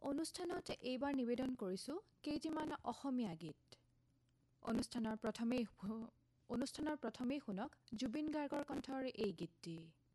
অনুষ্ঠানত এইবাৰ নিবেদন কৰিছোঁ কেইটিমান অসমীয়া গীত। অনুষ্ঠানৰ প্ৰথমেই শুনক জুবিন গাৰ্গৰ কণ্ঠৰ এই গীতটি।